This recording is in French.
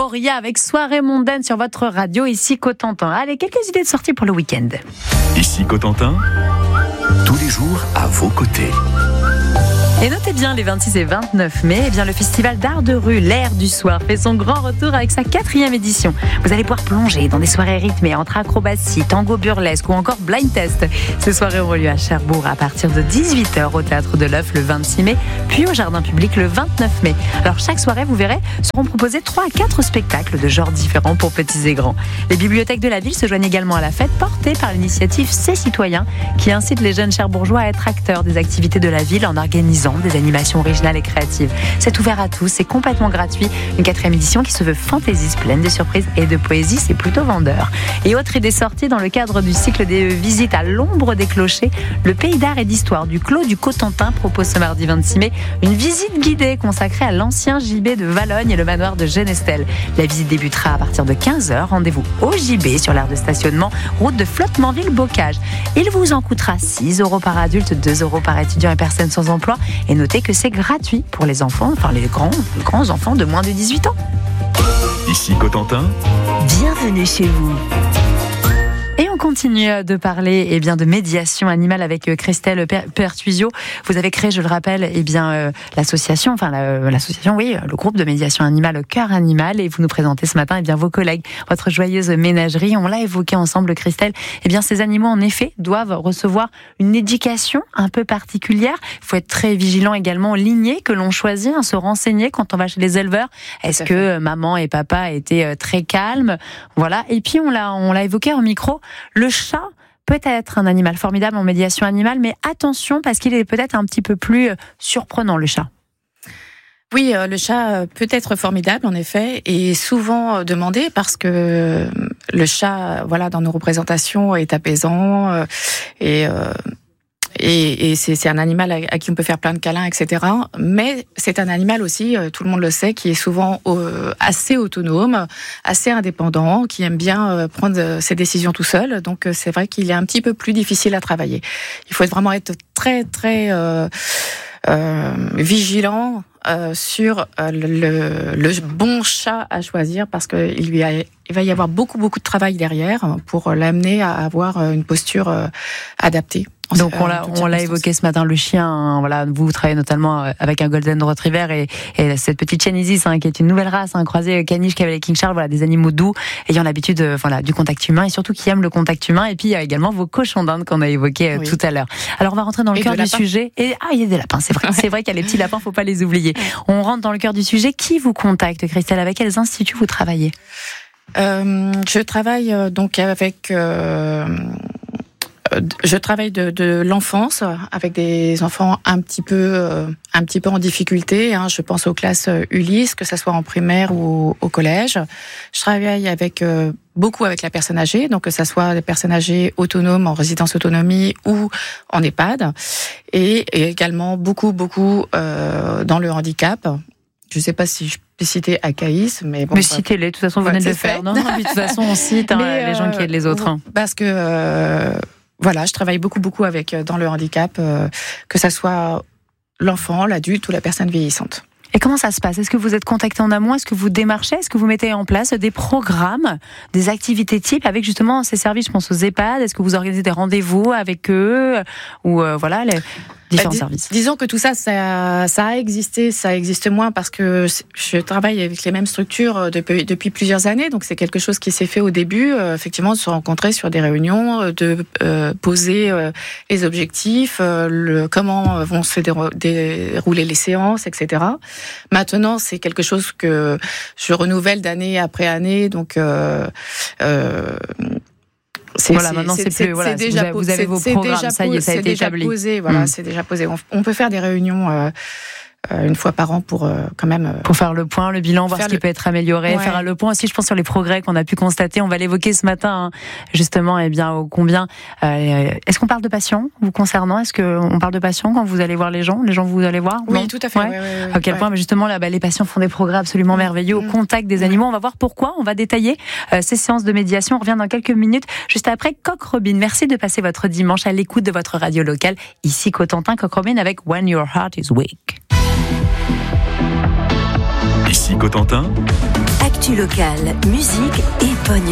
Gloria avec Soirée mondaine sur votre radio, ici Cotentin. Allez, quelques idées de sortie pour le week-end. Ici Cotentin, tous les jours à vos côtés. Et notez bien, les 26 et 29 mai, eh bien, le festival d'art de rue, l'Air du soir, fait son grand retour avec sa 4e édition. Vous allez pouvoir plonger dans des soirées rythmées entre acrobatie, tango burlesque ou encore blind test. Ces soirées auront lieu à Cherbourg à partir de 18h au Théâtre de l'Œuf le 26 mai, puis au Jardin public le 29 mai. Alors chaque soirée, vous verrez, seront proposés 3 à 4 spectacles de genres différents pour petits et grands. Les bibliothèques de la ville se joignent également à la fête, portée par l'initiative C'est Citoyen, qui incite les jeunes cherbourgeois à être acteurs des activités de la ville en organisant des animations originales et créatives. C'est ouvert à tous, c'est complètement gratuit. Une 4e édition qui se veut fantaisiste, pleine de surprises et de poésie, c'est plutôt vendeur. Et autre idée sortie dans le cadre du cycle des visites à l'ombre des clochers, le Pays d'art et d'histoire du Clos du Cotentin propose ce mardi 26 mai une visite guidée consacrée à l'ancien gibet de Valogne et le manoir de Genestel. La visite débutera à partir de 15h. Rendez-vous au gibet sur l'aire de stationnement, route de Flottementville-Bocage. Il vous en coûtera 6 € par adulte, 2 € par étudiant et personne sans emploi. Et notez que c'est gratuit pour les enfants, enfin les grands enfants de moins de 18 ans. Ici Cotentin, bienvenue chez vous. Et on continue de parler de médiation animale avec Christelle Pertuisio. Vous avez créé, je le rappelle, l'association, le groupe de médiation animale Cœur Animal, et vous nous présentez ce matin vos collègues, votre joyeuse ménagerie. On l'a évoqué ensemble, Christelle. Ces animaux, en effet, doivent recevoir une éducation un peu particulière. Il faut être très vigilant également aux lignées que l'on choisit, se renseigner quand on va chez les éleveurs. Est-ce que maman et papa étaient très calmes? Voilà. Et puis on l'a évoqué en micro. Le chat peut être un animal formidable en médiation animale, mais attention parce qu'il est peut-être un petit peu plus surprenant, le chat. Oui, le chat peut être formidable en effet et souvent demandé parce que le chat, dans nos représentations, est apaisant et c'est un animal à qui on peut faire plein de câlins, etc. Mais c'est un animal aussi, tout le monde le sait, qui est souvent assez autonome, assez indépendant, qui aime bien prendre ses décisions tout seul. Donc c'est vrai qu'il est un petit peu plus difficile à travailler. Il faut vraiment être très très vigilant sur le bon chat à choisir parce que il va y avoir beaucoup de travail derrière pour l'amener à avoir une posture adaptée. Donc on l'a évoqué ce matin, le chien, vous travaillez notamment avec un Golden Retriever et cette petite chienne Isis, qui est une nouvelle race, croisée caniche cavalier King Charles, des animaux doux, ayant l'habitude du contact humain et surtout qui aiment le contact humain. Et puis il y a également vos cochons d'Inde qu'on a évoqués tout à l'heure. Alors on va rentrer dans le cœur du sujet. Et il y a des lapins, c'est vrai. C'est vrai qu'il y a les petits lapins, faut pas les oublier. On rentre dans le cœur du sujet. Qui vous contacte, Christelle? Avec quels instituts vous travaillez? Je travaille donc avec je travaille de l'enfance avec des enfants un petit peu en difficulté. Je pense aux classes Ulysse, que ça soit en primaire ou au collège. Je travaille beaucoup avec la personne âgée, donc que ça soit des personnes âgées autonomes en résidence autonomie ou en EHPAD, et également beaucoup dans le handicap. Je ne sais pas si je peux citer Acaïs, mais bon. Mais citez-les, de toute façon, vous venez de le faire. Non, de toute façon, on cite les gens qui aident les autres. Parce que je travaille beaucoup avec dans le handicap, que ça soit l'enfant, l'adulte ou la personne vieillissante. Et comment ça se passe? Est-ce que vous êtes contacté en amont? Est-ce que vous démarchez? Est-ce que vous mettez en place des programmes, des activités types avec justement ces services? Je pense aux EHPAD. Est-ce que vous organisez des rendez-vous avec eux? Ou les différents services? Disons que tout ça a existé, ça existe moins parce que je travaille avec les mêmes structures depuis plusieurs années. Donc c'est quelque chose qui s'est fait au début, effectivement, de se rencontrer sur des réunions, de poser les objectifs, comment vont se dérouler les séances, etc. Maintenant, c'est quelque chose que je renouvelle d'année après année, donc maintenant c'est plus vous avez vos programmes, ça y est, ça a été établi. C'est déjà posé. On peut faire des réunions une fois par an pour quand même pour faire le point, le bilan, voir ce qui peut être amélioré, faire le point aussi, je pense, sur les progrès qu'on a pu constater. On va l'évoquer ce matin, justement, ô combien. Est-ce qu'on parle de passion vous concernant? Est-ce qu'on parle de passion quand vous allez voir les gens vous allez voir? Oui, tout à fait. À quel point, mais justement, là, les patients font des progrès absolument merveilleux au contact des animaux. On va voir pourquoi. On va détailler ces séances de médiation. On revient dans quelques minutes, juste après Coq Robin. Merci de passer votre dimanche à l'écoute de votre radio locale, ici Cotentin. Coq Robin avec When Your Heart is Weak. Ici Ici Cotentin. Actu locale, musique et bonne